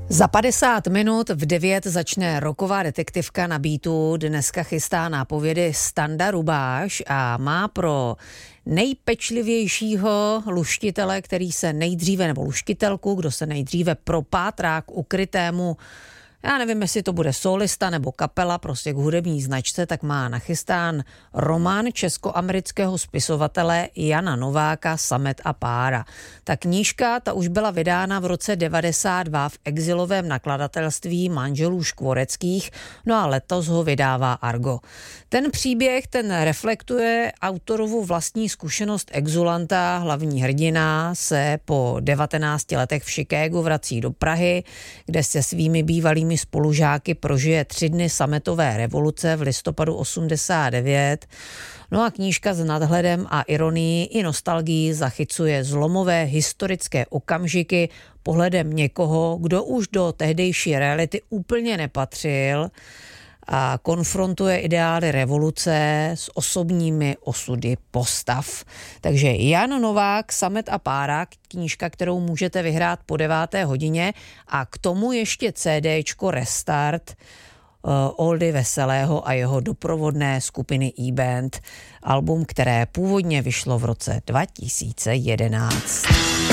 Za 50 minut v 9 začne rocková detektivka na beatu. Dneska chystá nápovědy Standa Rubáš a má pro nejpečlivějšího luštitele, který se nejdříve, nebo luštitelku, kdo se nejdříve propátrá k ukrytému, já nevím, jestli to bude solista nebo kapela, prostě k hudební značce, tak má nachystán román českoamerického spisovatele Jana Nováka Samet a pára. Ta knížka, ta už byla vydána v roce 92 v exilovém nakladatelství manželů Škvoreckých, no a letos ho vydává Argo. Ten příběh, ten reflektuje autorovu vlastní zkušenost exulanta. Hlavní hrdina se po 19 letech v Chicagu vrací do Prahy, kde se svými bývalými spolužáky prožije 3 dny sametové revoluce v listopadu 89. No a knížka s nadhledem a ironií i nostalgií zachycuje zlomové historické okamžiky pohledem někoho, kdo už do tehdejší reality úplně nepatřil a konfrontuje ideály revoluce s osobními osudy postav. Takže Jan Novák, Samet a pára, knížka, kterou můžete vyhrát po 9. hodině a k tomu ještě CDčko Restart Oldy Veselého a jeho doprovodné skupiny E-Band, album, které původně vyšlo v roce 2011.